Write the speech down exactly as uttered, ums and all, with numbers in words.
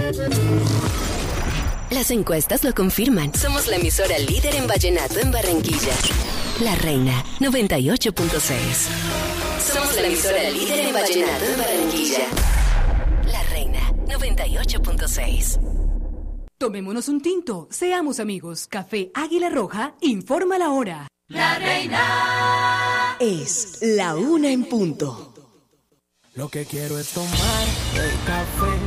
Las encuestas lo confirman. Somos la emisora líder en vallenato en Barranquilla. La Reina, noventa y ocho punto seis. Somos la emisora líder en vallenato en Barranquilla. La Reina, noventa y ocho punto seis. Tomémonos un tinto, seamos amigos. Café Águila Roja informa la hora. La Reina. Es la una en punto. Lo que quiero es tomar el café